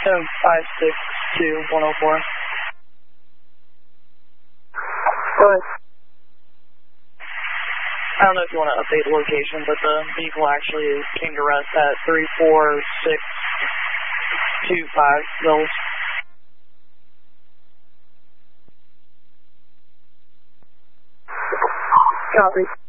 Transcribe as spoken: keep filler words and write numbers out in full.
seven five six two one oh four. Go ahead. I don't know if you want to update the location, but the vehicle actually came to rest at three four six two five Mills. Copy.